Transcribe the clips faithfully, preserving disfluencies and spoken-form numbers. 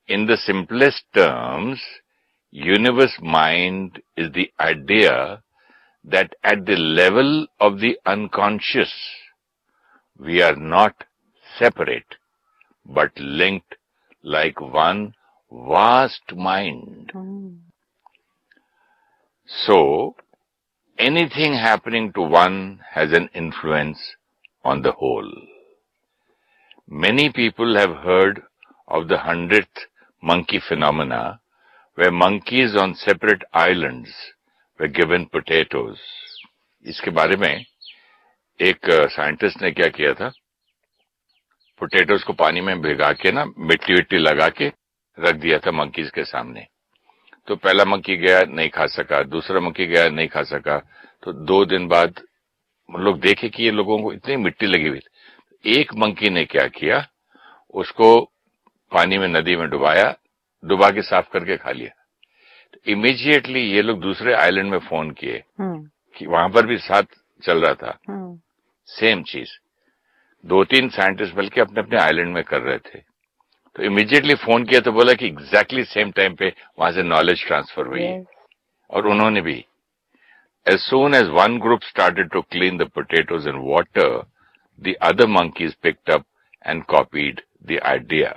In the simplest terms, universe mind is the idea that at the level of the unconscious, we are not separate, but linked like one vast mind. Mm. So, anything happening to one has an influence on the whole. Many people have heard of the hundredth monkey phenomena, where monkeys on separate islands were given potatoes. इसके बारे में एक scientist ने क्या किया था, potatoes को पानी में भिगा के ना मिट्टी विट्टी लगा के रख दिया था मंकीज के सामने। तो पहला मंकी गया, नहीं खा सका, दूसरा मंकी गया, नहीं खा सका। तो दो दिन बाद लोग देखे कि ये लोगों को इतनी मिट्टी लगी हुई थी। एक मंकी ने क्या किया, उसको पानी में नदी में डुबाया, डुबा के साफ करके खा लिया। तो इमीडिएटली ये लोग दूसरे आइलैंड में फोन किए कि वहां पर भी साथ चल रहा था सेम चीज। दो तीन साइंटिस्ट बल्कि अपने अपने आइलैंड में कर रहे थे। तो इमीडिएटली फोन किया तो बोला कि एग्जैक्टली सेम टाइम पे वहां से नॉलेज ट्रांसफर हुई है। और उन्होंने भी as soon as one group started to clean the potatoes in water, the other monkeys picked up and copied the idea.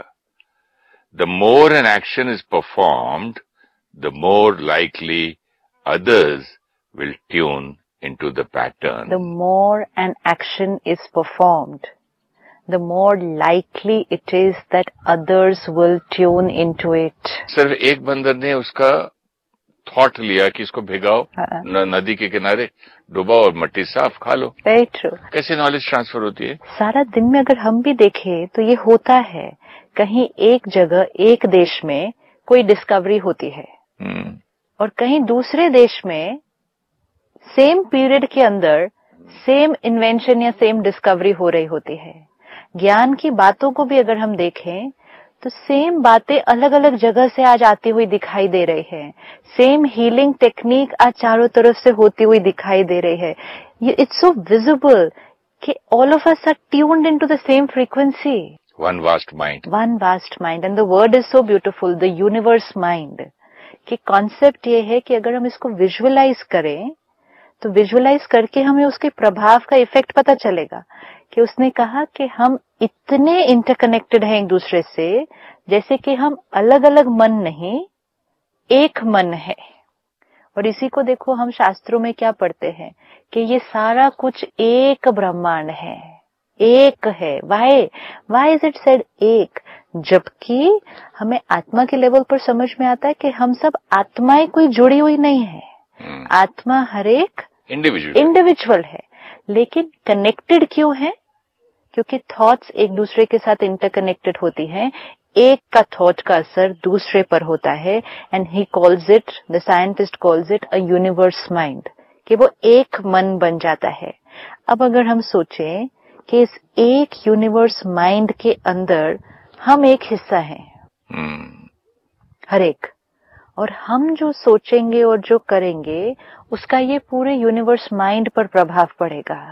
The more an action is performed, the more likely others will tune into the pattern. The more an action is performed, the more likely it is that others will tune into it. सिर्फ एक बंदर ने उसका thought लिया कि इसको भिगाओ न, नदी के किनारे डुबाओ और मट्टी साफ खा लो। Very true. कैसे नॉलेज ट्रांसफर होती है? सारा दिन में अगर हम भी देखें तो ये होता है, कहीं एक जगह एक देश में कोई डिस्कवरी होती है hmm. और कहीं दूसरे देश में सेम पीरियड के अंदर सेम इन्वेंशन या सेम डिस्कवरी हो रही होती है। ज्ञान की बातों को भी अगर हम देखें तो सेम बातें अलग अलग जगह से आज आती हुई दिखाई दे रही है। सेम हीलिंग टेक्निक आज चारों तरफ से होती हुई दिखाई दे रही है। इट्स सो विजिबल कि all of us are tuned into the same frequency. One vast mind, one vast mind and the word is so beautiful, the universe mind. कि कॉन्सेप्ट ये है कि अगर हम इसको विजुअलाइज करें तो विजुअलाइज करके हमें उसके प्रभाव का इफेक्ट पता चलेगा। कि उसने कहा कि हम इतने इंटरकनेक्टेड हैं एक दूसरे से, जैसे कि हम अलग अलग मन नहीं, एक मन है। और इसी को देखो हम शास्त्रों में क्या पढ़ते हैं कि ये सारा कुछ एक ब्रह्मांड है, एक है। Y Y is it said एक? जबकि हमें आत्मा के लेवल पर समझ में आता है कि हम सब आत्माएं कोई जुड़ी हुई नहीं है। hmm. आत्मा हर एक इंडिविजुअल इंडिविजुअल है, लेकिन कनेक्टेड क्यों है? क्योंकि थॉट्स एक दूसरे के साथ इंटरकनेक्टेड होती हैं। एक का थॉट का असर दूसरे पर होता है and he calls it, the scientist calls it a universe mind, कि वो एक मन बन जाता है। अब अगर हम सोचें कि इस एक यूनिवर्स माइंड के अंदर हम एक हिस्सा हैं, hmm. हर एक, और हम जो सोचेंगे और जो करेंगे उसका ये पूरे यूनिवर्स माइंड पर प्रभाव पड़ेगा।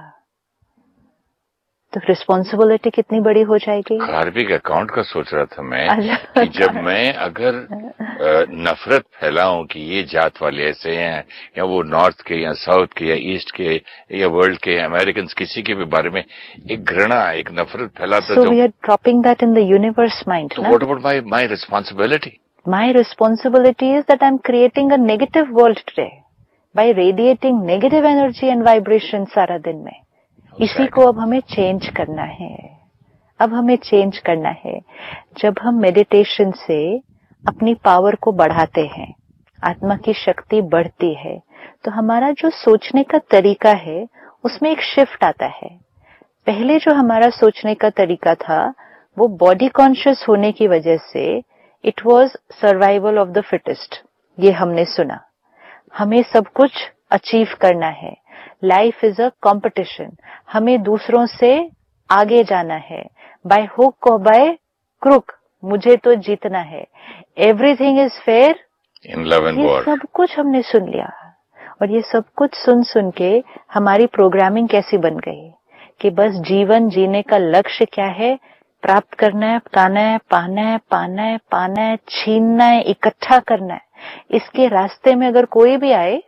तो रिस्पॉन्सिबिलिटी कितनी बड़ी हो जाएगी। कार्मिक अकाउंट का सोच रहा था मैं कि जब मैं अगर नफरत फैलाऊं कि ये जात वाले ऐसे हैं या वो नॉर्थ के या साउथ के या ईस्ट के या वर्ल्ड के अमेरिकन किसी के भी बारे में एक घृणा, एक नफरत फैलाता, so we are dropping that in the universe mind. So what about my my responsibility? My responsibility is that I'm creating a negative world today by radiating negative energy and vibration सारा दिन में। इसी को अब हमें change करना है। अब हमें चेंज करना है। जब हम मेडिटेशन से अपनी पावर को बढ़ाते हैं, आत्मा की शक्ति बढ़ती है, तो हमारा जो सोचने का तरीका है उसमें एक शिफ्ट आता है। पहले जो हमारा सोचने का तरीका था वो बॉडी कॉन्शियस होने की वजह से it was survival of the fittest. ये हमने सुना, हमें सब कुछ अचीव करना है, लाइफ इज अ कॉम्पिटिशन, हमें दूसरों से आगे जाना है, बाय हुक और बाय क्रुक मुझे तो जीतना है, everything is fair in love and war. ये सब कुछ हमने सुन लिया। और ये सब कुछ सुन सुन के हमारी प्रोग्रामिंग कैसी बन गई कि बस जीवन जीने का लक्ष्य क्या है प्राप्त करना है, पाना है, पाना है, पाना है, पाना है, छीनना है, इकट्ठा करना है। इसके रास्ते में अगर कोई भी आए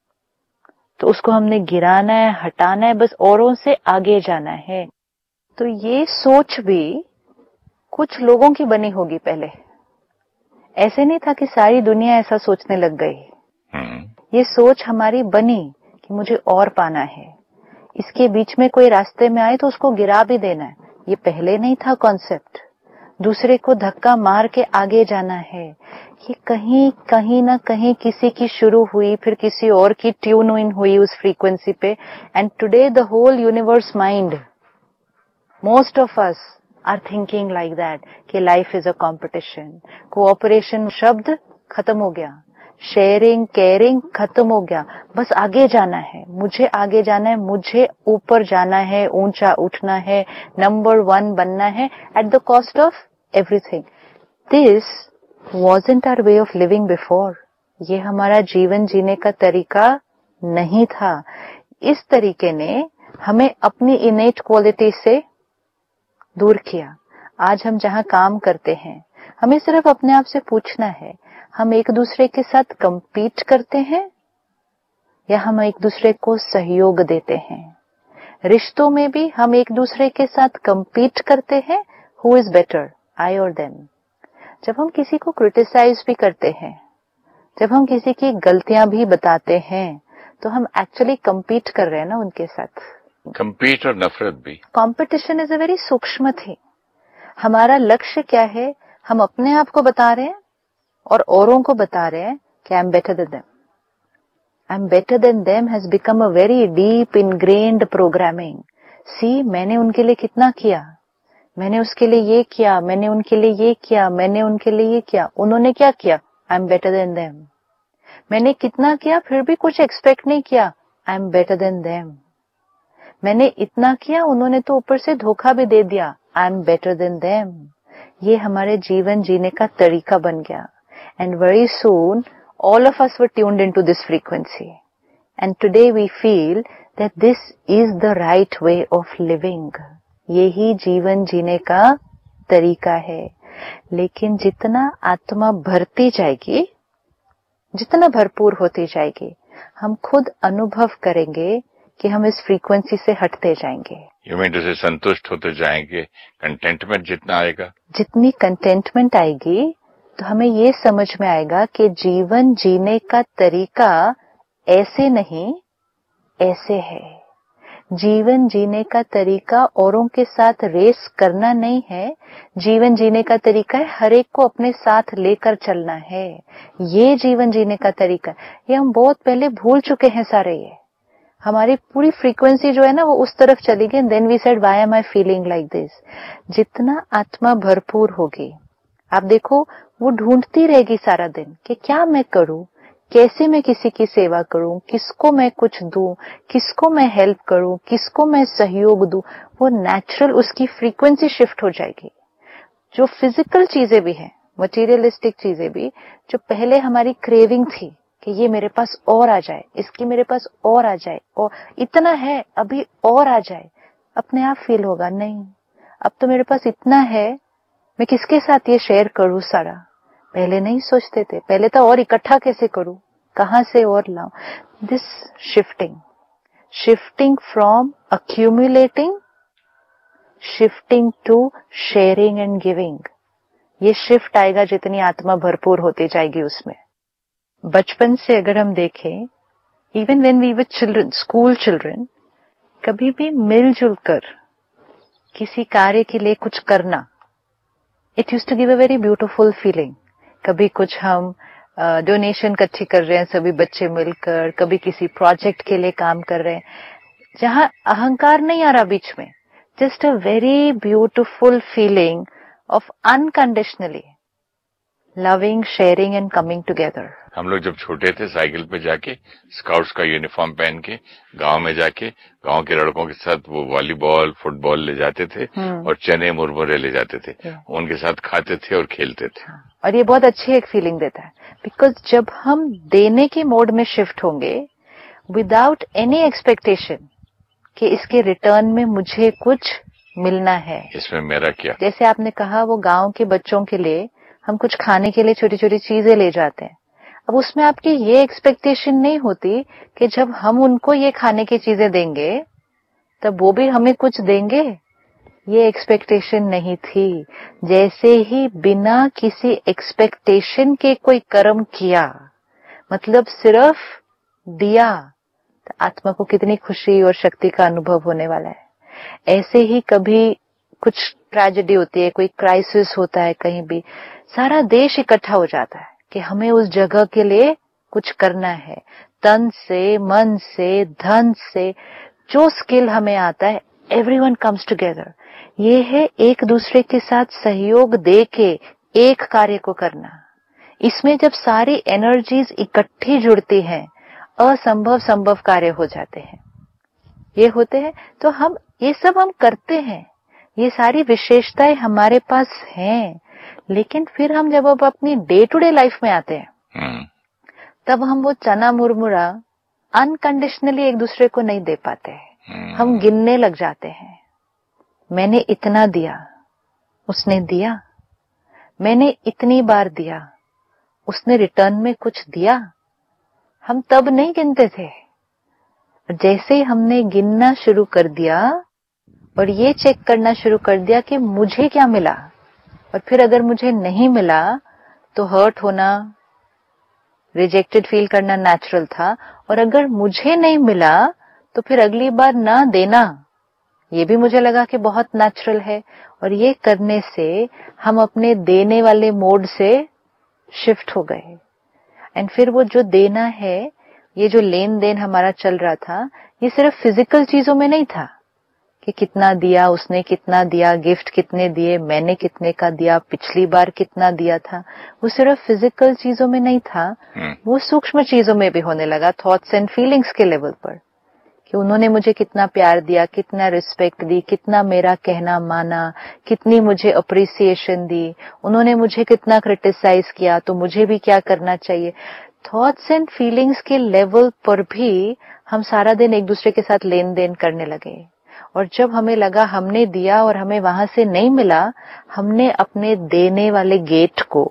तो उसको हमने गिराना है, हटाना है, बस औरों से आगे जाना है। तो ये सोच भी कुछ लोगों की बनी होगी पहले। ऐसे नहीं था कि सारी दुनिया ऐसा सोचने लग गई। ये सोच हमारी बनी कि मुझे और पाना है, इसके बीच में कोई रास्ते में आए तो उसको गिरा भी देना है। ये पहले नहीं था कॉन्सेप्ट। दूसरे को धक्का मार के आगे जाना है, ये कहीं कहीं ना कहीं किसी की शुरू हुई, फिर किसी और की ट्यून इन हुई उस फ्रीक्वेंसी पे। And today the whole universe mind, most of us are thinking like that कि life is a competition. Cooperation शब्द खत्म हो गया, शेयरिंग केयरिंग खत्म हो गया, बस आगे जाना है, मुझे आगे जाना है, मुझे ऊपर जाना है, ऊंचा उठना है, नंबर वन बनना है at the cost of everything. This wasn't our way of living before. ये हमारा जीवन जीने का तरीका नहीं था। इस तरीके ने हमें अपनी इनेट क्वालिटी से दूर किया। आज हम जहां काम करते हैं, हमें सिर्फ अपने आप से पूछना है, हम एक दूसरे के साथ कंपीट करते हैं या हम एक दूसरे को सहयोग देते हैं। रिश्तों में भी हम एक दूसरे के साथ कंपीट करते हैं, हु इज बेटर, आई और देम। जब हम किसी को क्रिटिसाइज भी करते हैं, जब हम किसी की गलतियां भी बताते हैं, तो हम एक्चुअली कंपीट कर रहे हैं ना उनके साथ। कंपीट और नफरत भी। कंपटीशन इज अ वेरी सूक्ष्म थिंग। हमारा लक्ष्य क्या है? हम अपने आप को बता रहे हैं और औरों को बता रहे हैं कि I am better than them. I am better than them has become a very deep ingrained programming. सी, मैंने उनके लिए कितना किया, मैंने उसके लिए ये किया, मैंने उनके लिए ये किया, मैंने उनके लिए ये किया, उन्होंने क्या किया, I am better than them. मैंने कितना किया फिर भी कुछ एक्सपेक्ट नहीं किया, I am better than them. मैंने इतना किया, उन्होंने तो ऊपर से धोखा भी दे दिया, I am better than them. ये हमारे जीवन जीने का तरीका बन गया। And very soon all of us were tuned into this frequency, and today we feel that this is the right way of living. यही जीवन जीने का तरीका है। लेकिन जितना आत्मा भरती जाएगी, जितना भरपूर होती जाएगी, हम खुद अनुभव करेंगे कि हम इस फ्रीक्वेंसी से हटते जाएंगे। यू मीन टू से संतुष्ट होते जाएंगे। कंटेंटमेंट जितना आएगा, जितनी कंटेंटमेंट आएगी, तो हमें ये समझ में आएगा कि जीवन जीने का तरीका ऐसे नहीं, ऐसे है। जीवन जीने का तरीका औरों के साथ रेस करना नहीं है। जीवन जीने का तरीका है हर एक को अपने साथ लेकर चलना है। ये जीवन जीने का तरीका, ये हम बहुत पहले भूल चुके हैं सारे। ये हमारी पूरी फ्रीक्वेंसी जो है ना, वो उस तरफ चली गई। Then we said, why am I feeling like this. जितना आत्मा भरपूर होगी, आप देखो, वो ढूंढती रहेगी सारा दिन कि क्या मैं करूं, कैसे मैं किसी की सेवा करूं, किसको मैं कुछ दूं, किसको मैं हेल्प करूं, किसको मैं सहयोग दूं। वो नेचुरल उसकी फ्रीक्वेंसी शिफ्ट हो जाएगी। जो फिजिकल चीजें भी हैं, मटेरियलिस्टिक चीजें भी, जो पहले हमारी क्रेविंग थी कि ये मेरे पास और आ जाए, इसकी मेरे पास और आ जाए, और इतना है अभी और आ जाए, अपने आप फील होगा, नहीं अब तो मेरे पास इतना है, मैं किसके साथ ये शेयर करूं सारा। पहले नहीं सोचते थे, पहले तो और इकट्ठा कैसे करूं, कहां से और लाऊं। This shifting shifting from accumulating, shifting to sharing and giving. ये शिफ्ट आएगा जितनी आत्मा भरपूर होती जाएगी उसमें। बचपन से अगर हम देखें, even when we were children, school children, कभी भी मिलजुल कर किसी कार्य के लिए कुछ करना, it used to give a very beautiful feeling. कभी कुछ हम डोनेशन इकट्ठी कर रहे हैं सभी बच्चे मिलकर, कभी किसी प्रोजेक्ट के लिए काम कर रहे हैं, जहां अहंकार नहीं आ रहा बीच में, just a very beautiful feeling of unconditionally loving, sharing and coming together. हम लोग जब छोटे थे, साइकिल पे जाके स्काउट्स का यूनिफॉर्म पहन के गांव में जाके गांव के लड़कों के साथ वो वॉलीबॉल, फुटबॉल ले जाते थे और चने मुरमुरे ले जाते थे, उनके साथ खाते थे और खेलते थे। और ये बहुत अच्छी एक फीलिंग देता है, बिकॉज जब हम देने के मोड में शिफ्ट होंगे विदाउट एनी एक्सपेक्टेशन कि इसके रिटर्न में मुझे कुछ मिलना है, इसमें मेरा क्या। जैसे आपने कहा वो गांव के बच्चों के लिए हम कुछ खाने के लिए छोटी छोटी चीजें ले जाते हैं। अब उसमें आपकी ये एक्सपेक्टेशन नहीं होती कि जब हम उनको ये खाने की चीजें देंगे तब वो भी हमें कुछ देंगे, ये एक्सपेक्टेशन नहीं थी। जैसे ही बिना किसी एक्सपेक्टेशन के कोई कर्म किया, मतलब सिर्फ दिया, तो आत्मा को कितनी खुशी और शक्ति का अनुभव होने वाला है। ऐसे ही कभी कुछ ट्रेजेडी होती है, कोई क्राइसिस होता है कहीं भी, सारा देश इकट्ठा हो जाता है कि हमें उस जगह के लिए कुछ करना है, तन से, मन से, धन से, जो स्किल हमें आता है, एवरीवन कम्स टुगेदर। ये है एक दूसरे के साथ सहयोग दे के एक कार्य को करना। इसमें जब सारी एनर्जीज इकट्ठी जुड़ती हैं, असंभव संभव कार्य हो जाते हैं, ये होते हैं। तो हम ये सब हम करते हैं, ये सारी विशेषताएं हमारे पास हैं, लेकिन फिर हम जब अब अपनी डे टू डे लाइफ में आते हैं तब हम वो चना मुरमुरा अनकंडीशनली एक दूसरे को नहीं दे पाते हैं। हम गिनने लग जाते हैं, मैंने इतना दिया, उसने दिया, मैंने इतनी बार दिया, उसने रिटर्न में कुछ दिया। हम तब नहीं गिनते थे। जैसे ही हमने गिनना शुरू कर दिया और ये चेक करना शुरू कर दिया कि मुझे क्या मिला, और फिर अगर मुझे नहीं मिला तो हर्ट होना, रिजेक्टेड फील करना नेचुरल था, और अगर मुझे नहीं मिला तो फिर अगली बार ना देना, ये भी मुझे लगा कि बहुत नेचुरल है। और ये करने से हम अपने देने वाले मोड से शिफ्ट हो गए। एंड फिर वो जो देना है, ये जो लेन देन हमारा चल रहा था, ये सिर्फ फिजिकल चीजों में नहीं था कि कितना दिया, उसने कितना दिया, गिफ्ट कितने दिए, मैंने कितने का दिया, पिछली बार कितना दिया था। वो सिर्फ फिजिकल चीजों में नहीं था, वो सूक्ष्म चीजों में भी होने लगा, थॉट्स एंड फीलिंग्स के लेवल पर, कि उन्होंने मुझे कितना प्यार दिया, कितना रिस्पेक्ट दी, कितना मेरा कहना माना, कितनी मुझे अप्रिसिएशन दी, उन्होंने मुझे कितना क्रिटिसाइज किया, तो मुझे भी क्या करना चाहिए। थॉट्स एंड फीलिंग्स के लेवल पर भी हम सारा दिन एक दूसरे के साथ लेन देन करने लगे। और जब हमें लगा हमने दिया और हमें वहां से नहीं मिला, हमने अपने देने वाले गेट को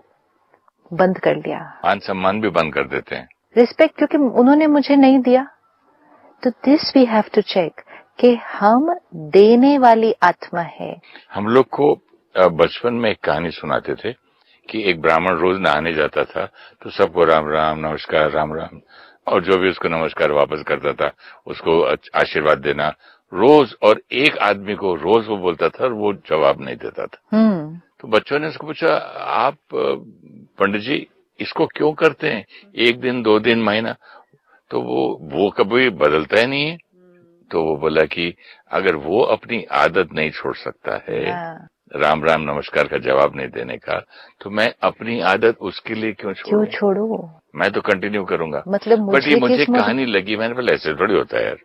बंद कर लिया। मान सम्मान भी बंद कर देते हैं, रिस्पेक्ट, क्योंकि उन्होंने मुझे नहीं दिया। तो this we have to check कि हम देने वाली आत्मा है। हम लोग को बचपन में एक कहानी सुनाते थे कि एक ब्राह्मण रोज नहाने जाता था तो सबको राम राम, नमस्कार, राम राम, और जो भी उसको नमस्कार वापस करता था उसको आशीर्वाद देना रोज, और एक आदमी को रोज वो बोलता था और वो जवाब नहीं देता था। तो बच्चों ने उसको पूछा, आप पंडित जी इसको क्यों करते हैं, एक दिन, दो दिन, महीना, तो वो वो कभी बदलता ही नहीं है। तो वो बोला कि अगर वो अपनी आदत नहीं छोड़ सकता है राम राम नमस्कार का जवाब नहीं देने का, तो मैं अपनी आदत उसके लिए क्यों छोड़ूं? क्यों छोड़ू? मैं तो कंटिन्यू करूंगा। मतलब मुझे बट ये मुझे कहानी लगी, मैंने बोला ऐसे थोड़ी होता है यार।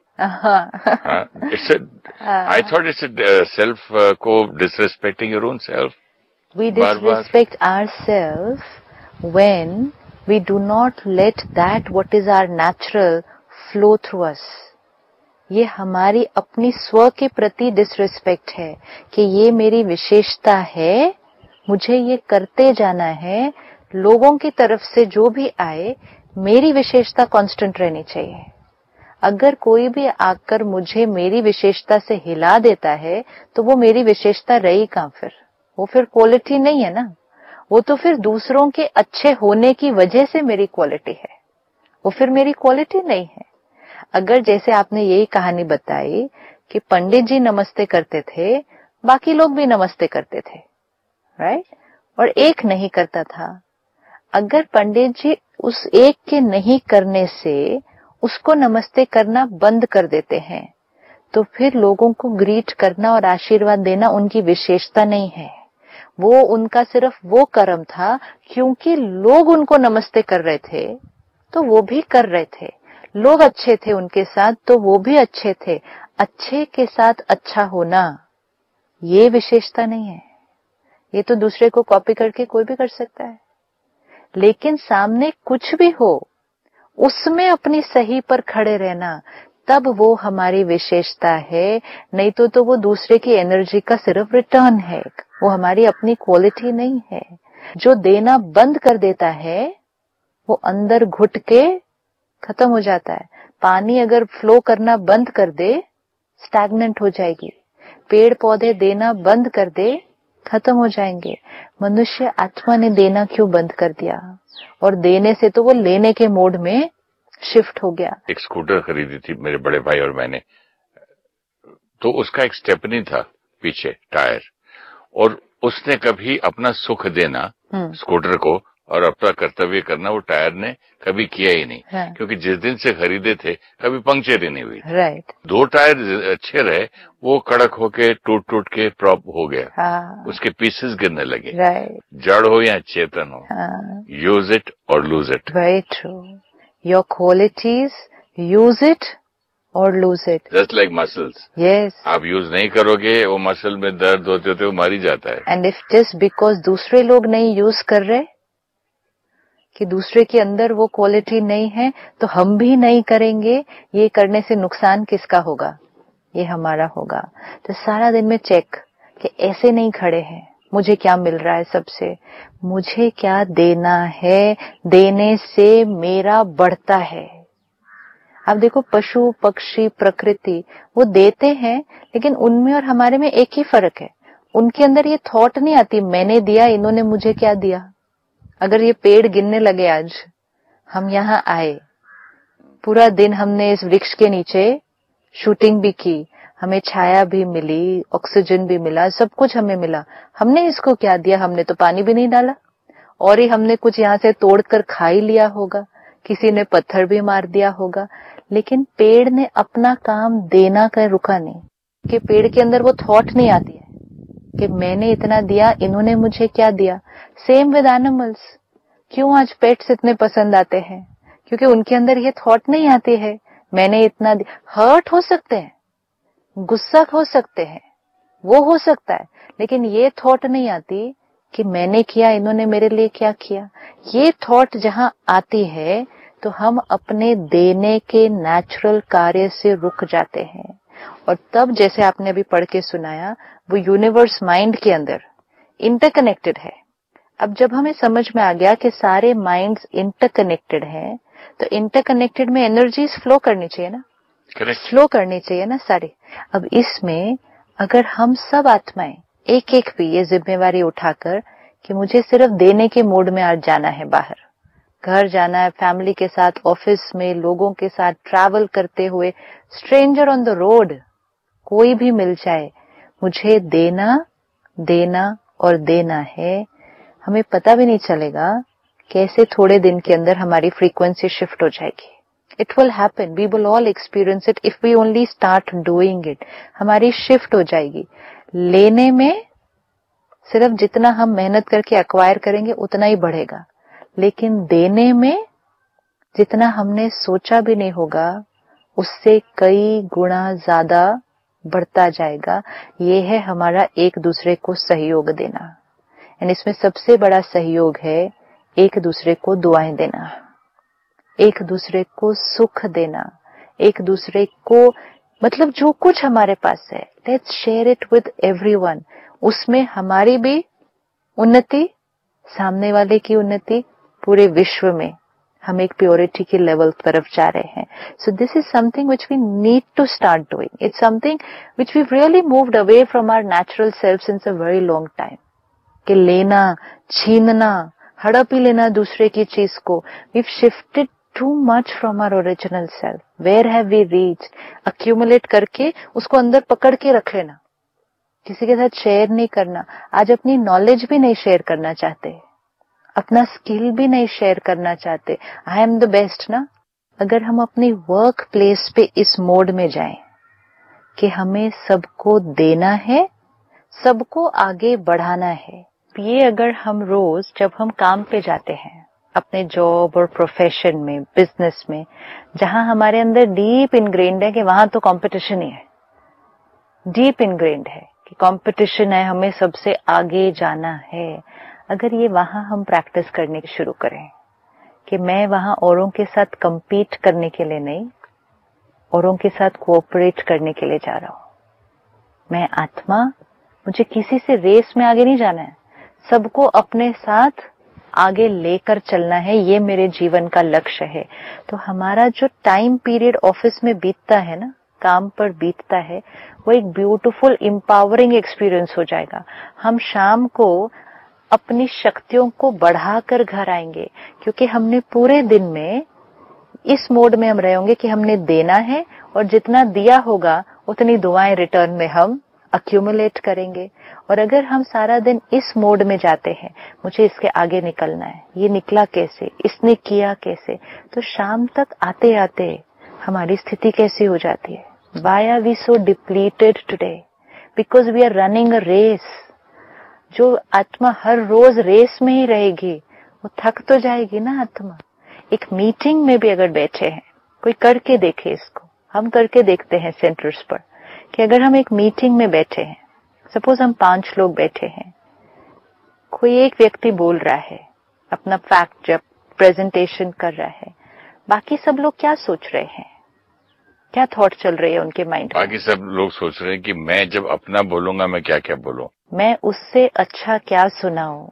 It's I thought it's self को disrespecting your own self. We disrespect ourselves when we do not let that what is our natural flow through us. ये हमारी अपनी स्व के प्रति डिसरिस्पेक्ट है कि ये मेरी विशेषता है, मुझे ये करते जाना है, लोगों की तरफ से जो भी आए मेरी विशेषता कांस्टेंट रहनी चाहिए। अगर कोई भी आकर मुझे मेरी विशेषता से हिला देता है तो वो मेरी विशेषता रही कहाँ, फिर वो फिर क्वालिटी नहीं है ना, वो तो फिर दूसरों के अच्छे होने की वजह से मेरी क्वालिटी है, वो फिर मेरी क्वालिटी नहीं है। अगर जैसे आपने यही कहानी बताई कि पंडित जी नमस्ते करते थे, बाकी लोग भी नमस्ते करते थे, राइट, और एक नहीं करता था। अगर पंडित जी उस एक के नहीं करने से उसको नमस्ते करना बंद कर देते हैं, तो फिर लोगों को ग्रीट करना और आशीर्वाद देना उनकी विशेषता नहीं है, वो उनका सिर्फ वो कर्म था। क्योंकि लोग उनको नमस्ते कर रहे थे तो वो भी कर रहे थे, लोग अच्छे थे उनके साथ तो वो भी अच्छे थे। अच्छे के साथ अच्छा होना ये विशेषता नहीं है, ये तो दूसरे को कॉपी करके कोई भी कर सकता है। लेकिन सामने कुछ भी हो उसमें अपनी सही पर खड़े रहना, तब वो हमारी विशेषता है, नहीं तो तो वो दूसरे की एनर्जी का सिर्फ रिटर्न है, वो हमारी अपनी क्वालिटी नहीं है। जो देना बंद कर देता है वो अंदर घुट के खत्म हो जाता है। पानी अगर फ्लो करना बंद कर दे स्टैग्नेंट हो जाएगी, पेड़ पौधे देना बंद कर दे खत्म हो जाएंगे। मनुष्य आत्मा ने देना क्यों बंद कर दिया? और देने से तो वो लेने के मोड में शिफ्ट हो गया। एक स्कूटर खरीदी थी मेरे बड़े भाई और मैंने, तो उसका एक स्टेपनी था पीछे टायर, और उसने कभी अपना सुख देना स्कूटर को और अपना कर्तव्य करना वो टायर ने कभी किया ही नहीं। हाँ। क्योंकि जिस दिन से खरीदे थे कभी पंक्चर ही नहीं हुई। राइट। दो टायर अच्छे रहे, वो कड़क होके टूट टूट के प्रॉप हो गया। हाँ। उसके पीसेस गिरने लगे। राइट। जड़ हो या चेतन हो, हाँ। यूज इट और lose it. Very true. Your qualities, use it और lose it. Just like muscles. Yes. आप यूज नहीं करोगे वो मसल में दर्द होते होते वो मर ही जाता है। एंड इफ जस्ट बिकॉज दूसरे लोग नहीं यूज कर रहे, कि दूसरे के अंदर वो क्वालिटी नहीं है तो हम भी नहीं करेंगे, ये करने से नुकसान किसका होगा? ये हमारा होगा। तो सारा दिन में चेक कि ऐसे नहीं खड़े हैं, मुझे क्या मिल रहा है सबसे, मुझे क्या देना है, देने से मेरा बढ़ता है। आप देखो पशु पक्षी प्रकृति वो देते हैं, लेकिन उनमें और हमारे में एक ही फर्क है, उनके अंदर ये थॉट नहीं आती मैंने दिया इन्होंने मुझे क्या दिया। अगर ये पेड़ गिरने लगे, आज हम यहाँ आए, पूरा दिन हमने इस वृक्ष के नीचे शूटिंग भी की, हमें छाया भी मिली, ऑक्सीजन भी मिला, सब कुछ हमें मिला, हमने इसको क्या दिया? हमने तो पानी भी नहीं डाला, और ही हमने कुछ यहाँ से तोड़कर खा ही लिया होगा, किसी ने पत्थर भी मार दिया होगा, लेकिन पेड़ ने अपना काम देना का रुका नहीं। कि पेड़ के अंदर वो थॉट नहीं आती है कि मैंने इतना दिया इन्होंने मुझे क्या दिया। Same with animals. क्यों आज पेट्स इतने पसंद आते हैं? क्योंकि उनके अंदर ये थॉट नहीं आती है मैंने इतना दिया। हर्ट हो सकते हैं, गुस्सा हो सकते हैं, वो हो सकता है, लेकिन ये थॉट नहीं आती कि मैंने किया इन्होंने मेरे लिए क्या किया। ये थॉट जहां आती है तो हम अपने देने के नेचुरल कार्य से रुक जाते हैं, और तब जैसे आपने अभी पढ़ के सुनाया, वो यूनिवर्स माइंड के अंदर इंटरकनेक्टेड है। अब जब हमें समझ में आ गया कि सारे माइंड्स इंटरकनेक्टेड हैं, तो इंटरकनेक्टेड में एनर्जीज फ्लो करनी चाहिए ना, फ्लो करनी चाहिए ना सारी। अब इसमें अगर हम सब आत्माएं एक एक भी ये जिम्मेवारी उठाकर कि मुझे सिर्फ देने के मोड में आज जाना है, बाहर घर जाना है, फैमिली के साथ, ऑफिस में लोगों के साथ ट्रैवल करते हुए, स्ट्रेंजर ऑन द रोड कोई भी मिल जाए, मुझे देना देना और देना है। हमें पता भी नहीं चलेगा कैसे थोड़े दिन के अंदर हमारी फ्रीक्वेंसी शिफ्ट हो जाएगी। It will happen, we will all experience it if we only start doing it. हमारी शिफ्ट हो जाएगी। लेने में सिर्फ जितना हम मेहनत करके एक्वायर करेंगे उतना ही बढ़ेगा, लेकिन देने में जितना हमने सोचा भी नहीं होगा उससे कई गुना ज्यादा बढ़ता जाएगा। ये है हमारा एक दूसरे को सहयोग देना। एंड इसमें सबसे बड़ा सहयोग है एक दूसरे को दुआएं देना, एक दूसरे को सुख देना, एक दूसरे को, मतलब जो कुछ हमारे पास है, let's share it with everyone. उसमें हमारी भी उन्नति, सामने वाले की उन्नति, पूरे विश्व में हम एक प्योरिटी के लेवल तरफ जा रहे हैं। So this is something which we need to start doing. It's something which we really moved away from our natural self since a very long time. कि लेना, छीनना, हड़प ही लेना दूसरे की चीज को, we shifted too much from our original self. Where have we reached? Accumulate करके उसको अंदर पकड़ के रख लेना, किसी के साथ शेयर नहीं करना। आज अपनी नॉलेज भी नहीं शेयर करना चाहते, अपना स्किल भी नहीं शेयर करना चाहते। आई एम द बेस्ट ना। अगर हम अपनी वर्क प्लेस पे इस मोड में जाएं कि हमें सबको देना है, सबको आगे बढ़ाना है, ये अगर हम रोज जब हम काम पे जाते हैं अपने जॉब और प्रोफेशन में, बिजनेस में, जहां हमारे अंदर डीप इनग्रेन्ड है कि वहां तो कंपटीशन ही है, डीप इनग्रेन्ड है कि कंपटीशन है, हमें सबसे आगे जाना है। अगर ये वहां हम प्रैक्टिस करने शुरू करें कि मैं वहां औरों के साथ compete करने के लिए नहीं, औरों के साथ कोऑपरेट करने के लिए जा रहा हूं। मैं आत्मा, मुझे किसी से रेस में आगे नहीं जाना है, सबको अपने साथ आगे लेकर चलना है, ये मेरे जीवन का लक्ष्य है। तो हमारा जो टाइम पीरियड ऑफिस में बीतता है ना, काम पर बीतता है, वो एक ब्यूटीफुल एम्पावरिंग एक्सपीरियंस हो जाएगा। हम शाम को अपनी शक्तियों को बढ़ाकर घर आएंगे, क्योंकि हमने पूरे दिन में इस मोड में हम रहे होंगे कि हमने देना है और जितना दिया होगा उतनी दुआएं रिटर्न में हम अक्यूमुलेट करेंगे। और अगर हम सारा दिन इस मोड में जाते हैं, मुझे इसके आगे निकलना है, ये निकला कैसे, इसने किया कैसे, तो शाम तक आते आते हमारी स्थिति कैसी हो जाती है? Why are we so depleted today? Because we are running a race. जो आत्मा हर रोज रेस में ही रहेगी, वो थक तो जाएगी ना आत्मा। एक मीटिंग में भी अगर बैठे हैं, कोई करके देखे इसको, हम करके देखते हैं सेंटर्स पर, कि अगर हम एक मीटिंग में बैठे हैं, सपोज हम पांच लोग बैठे हैं, कोई एक व्यक्ति बोल रहा है अपना फैक्ट, जब प्रेजेंटेशन कर रहा है, बाकी सब लोग क्या सोच रहे हैं, क्या थॉट चल रही है उनके माइंड में? बाकी सब लोग सोच रहे हैं कि मैं जब अपना बोलूंगा मैं क्या क्या बोलूं, मैं उससे अच्छा क्या सुनाऊं।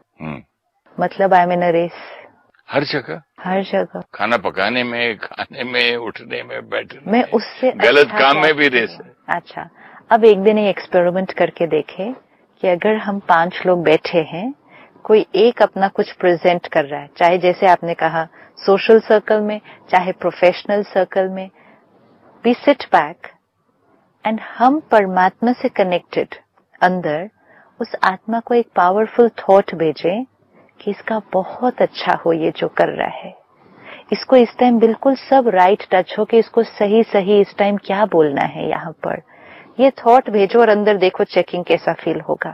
मतलब I am in a race. हर जगह, हर जगह, खाना पकाने में, खाने में, उठने में, बैठने मैं में, उससे गलत अच्छा काम में भी रेस है। अच्छा, अब एक दिन ये एक्सपेरिमेंट करके देखे कि अगर हम पांच लोग बैठे हैं, कोई एक अपना कुछ प्रेजेंट कर रहा है, चाहे जैसे आपने कहा सोशल सर्कल में, चाहे प्रोफेशनल सर्कल में, वी सिट बैक एंड हम परमात्मा से कनेक्टेड अंदर उस आत्मा को एक पावरफुल थॉट भेजें कि इसका बहुत अच्छा हो ये जो कर रहा है, इसको इस टाइम बिल्कुल सब राइट टच हो कि इसको सही सही इस टाइम क्या बोलना है यहाँ पर, ये थॉट भेजो और अंदर देखो चेकिंग कैसा फील होगा।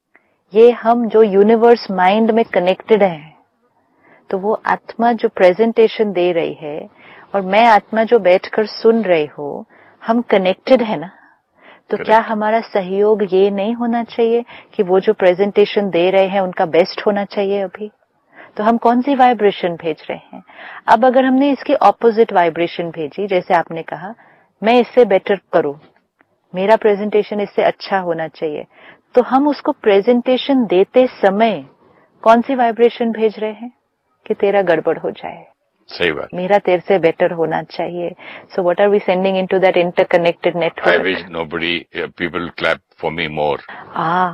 ये हम जो यूनिवर्स माइंड में कनेक्टेड हैं, तो वो आत्मा जो प्रेजेंटेशन दे रही है और मैं आत्मा जो बैठकर सुन रही हूँ, हम कनेक्टेड है ना। तो Correct. क्या हमारा सहयोग ये नहीं होना चाहिए कि वो जो प्रेजेंटेशन दे रहे हैं उनका बेस्ट होना चाहिए अभी? तो हम कौन सी वाइब्रेशन भेज रहे हैं? अब अगर हमने इसकी ऑपोजिट वाइब्रेशन भेजी, जैसे आपने कहा मैं इससे बेटर करूं, मेरा प्रेजेंटेशन इससे अच्छा होना चाहिए, तो हम उसको प्रेजेंटेशन देते समय कौन सी वाइब्रेशन भेज रहे हैं कि तेरा गड़बड़ हो जाए, सही बात, मेरा तेरे से बेटर होना चाहिए। So what are we sending into that interconnected network? I wish nobody people clap for me मोर। आ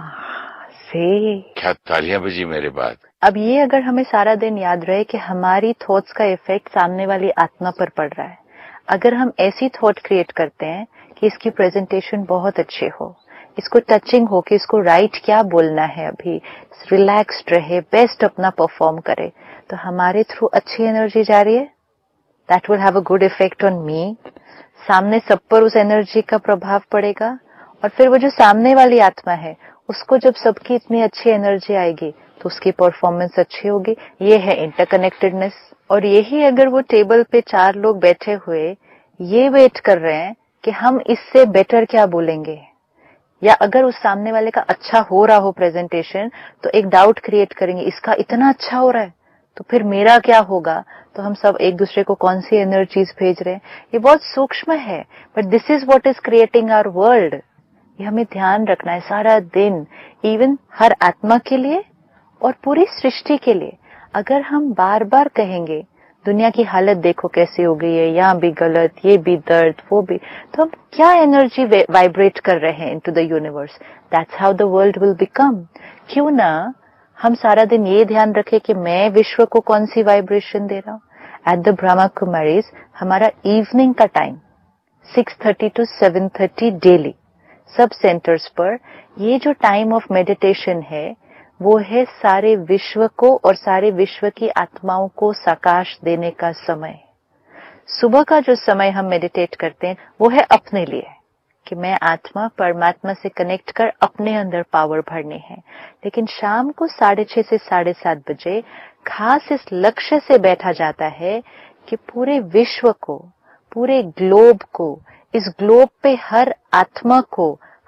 से क्या तालियां बजी मेरे बाद। अब ये अगर हमें सारा दिन याद रहे कि हमारी थॉट्स का इफेक्ट सामने वाली आत्मा पर पड़ रहा है, अगर हम ऐसी थॉट क्रिएट करते हैं कि इसकी प्रेजेंटेशन बहुत अच्छी हो, इसको टचिंग हो कि इसको राइट क्या बोलना है, अभी रिलैक्स्ड रहे, बेस्ट अपना परफॉर्म करे, तो हमारे थ्रू अच्छी एनर्जी जा रही है, that will have a good effect on me. सामने सब पर उस एनर्जी का प्रभाव पड़ेगा, और फिर वो जो सामने वाली आत्मा है उसको जब सबकी इतनी अच्छी एनर्जी आएगी तो उसकी परफॉर्मेंस अच्छी होगी। ये है इंटरकनेक्टेडनेस। और यही अगर वो टेबल पे चार लोग बैठे हुए ये वेट कर रहे हैं कि हम इससे बेटर क्या बोलेंगे, या अगर उस सामने वाले का अच्छा हो रहा हो प्रेजेंटेशन, तो एक डाउट क्रिएट करेंगे इसका इतना अच्छा हो रहा है तो फिर मेरा क्या होगा, तो हम सब एक दूसरे को कौन सी एनर्जीज भेज रहे हैं। ये बहुत सूक्ष्म है, but this is what is creating our world. ये हमें ध्यान रखना है सारा दिन, इवन हर आत्मा के लिए और पूरी सृष्टि के लिए। अगर हम बार बार कहेंगे दुनिया की हालत देखो कैसी हो गई है, यहाँ भी गलत, ये भी दर्द, वो भी, तो हम क्या एनर्जी वाइब्रेट कर रहे हैं into the universe. That's how the world will become. क्यों ना हम सारा दिन ये ध्यान रखें कि मैं विश्व को कौन सी वाइब्रेशन दे रहा हूं। एट द ब्रह्मा कुमारीज हमारा इवनिंग का time six thirty two seven thirty daily सब सेंटर्स पर, ये जो टाइम ऑफ मेडिटेशन है वो है सारे विश्व को और सारे विश्व की आत्माओं को साकाश देने का समय। सुबह का जो समय हम मेडिटेट करते हैं वो है अपने लिए कि मैं आत्मा परमात्मा से कनेक्ट कर अपने अंदर पावर भरनी है। लेकिन शाम को साढ़े छह से साढ़े सात बजे खास इस लक्ष्य से बैठा जाता है कि पूरे विश्व को, पूरे ग्लोब को, इस ग्लोब पे हर आत्मा को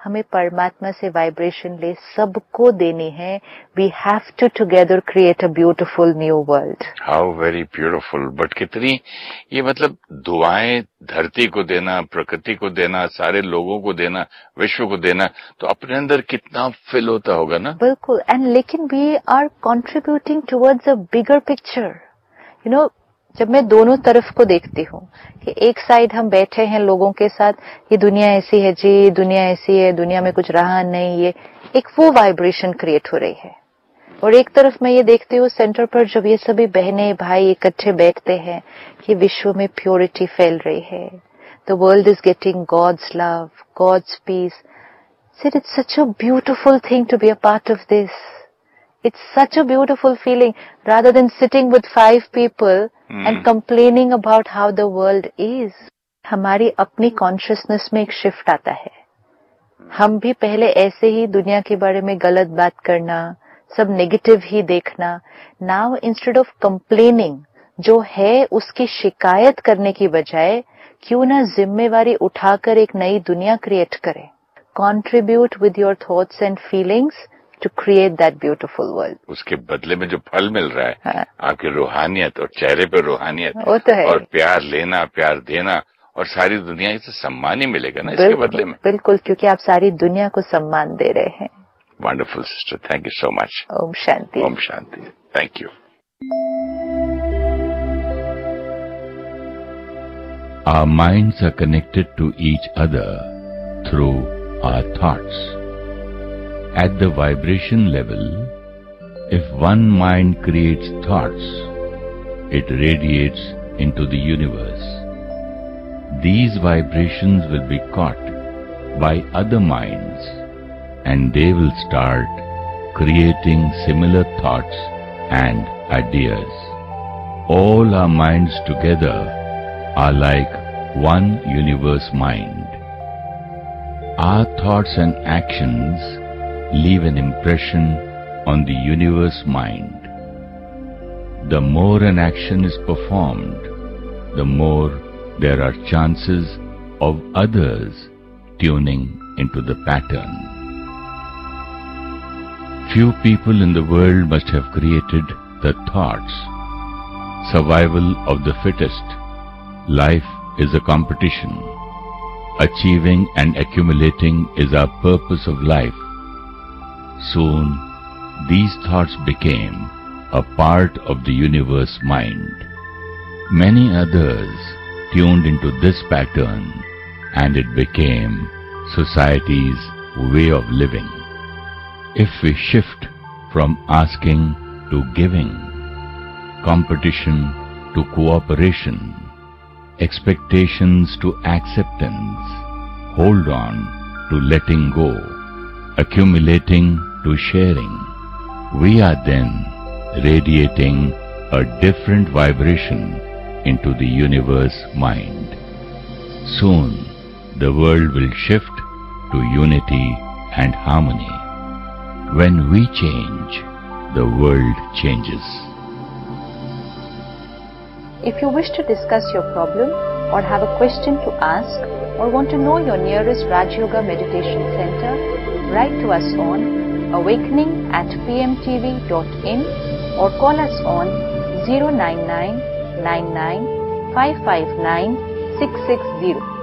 हमें परमात्मा से वाइब्रेशन ले सबको देनी है. We have to together create a beautiful new world. How very beautiful. But कितनी ये मतलब दुआएं धरती को देना, प्रकृति को देना, सारे लोगों को देना, विश्व को देना, तो अपने अंदर कितना फिल होता होगा ना. बिल्कुल. एंड लेकिन we are contributing towards a bigger picture. You know, जब मैं दोनों तरफ को देखती हूँ कि एक साइड हम बैठे हैं लोगों के साथ, ये दुनिया ऐसी है जी, दुनिया ऐसी है, दुनिया में कुछ रहा नहीं, ये एक वो वाइब्रेशन क्रिएट हो रही है. और एक तरफ मैं ये देखती हूँ सेंटर पर जब ये सभी बहनें भाई इकट्ठे बैठते हैं कि विश्व में प्योरिटी फैल रही है. The world is getting God's love, God's piece. Sid, it's such a beautiful thing to be a part of this. It's such a beautiful feeling rather than sitting with five people hmm. and complaining about how the world is. हमारी अपनी consciousness में एक shift आता है. हम भी पहले ऐसे ही दुनिया के बारे में गलत बात करना, सब नेगेटिव ही देखना. नाउ इंस्टेड ऑफ कंप्लेनिंग, जो है उसकी शिकायत करने की बजाय क्यों ना जिम्मेवारी उठाकर एक नई दुनिया क्रिएट करें. Contribute with your thoughts and feelings to create that beautiful world. उसके बदले में जो फल मिल रहा है, हाँ. आपकी रूहानियत और चेहरे पे रूहानियत तो है. और प्यार लेना, प्यार देना, और सारी दुनिया से सम्मान ही मिलेगा ना इसके बदले में. बिल्कुल, क्योंकि आप सारी दुनिया को सम्मान दे रहे हैं. Wonderful sister, thank you so much. Om Shanti. Om Shanti. Thank you. Our minds are connected to each other through our thoughts. At the vibration level, if one mind creates thoughts, it radiates into the universe. These vibrations will be caught by other minds and they will start creating similar thoughts and ideas. All our minds together are like one universe mind. Our thoughts and actions leave an impression on the universe mind. The more an action is performed, the more there are chances of others tuning into the pattern. Few people in the world must have created the thoughts. Survival of the fittest. Life is a competition. Achieving and accumulating is our purpose of life. Soon, these thoughts became a part of the universe mind. Many others tuned into this pattern and it became society's way of living. If we shift from asking to giving, competition to cooperation, expectations to acceptance, hold on to letting go, accumulating to sharing, we are then radiating a different vibration into the universe mind. Soon, the world will shift to unity and harmony. When we change, the world changes. If you wish to discuss your problem or have a question to ask or want to know your nearest Raj Yoga Meditation Center, write to us on awakening at p m t v dot in or call us on zero nine nine nine nine five five nine six six zero.